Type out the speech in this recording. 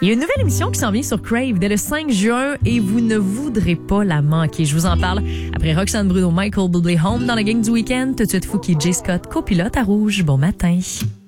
Il y a une nouvelle émission qui s'en vient sur Crave dès le 5 juin et vous ne voudrez pas la manquer. Je vous en parle après Roxane Bruno, Michael Bublé Home dans la gang du week-end. Tout de suite, Fouki J. Scott, copilote à Rouge. Bon matin.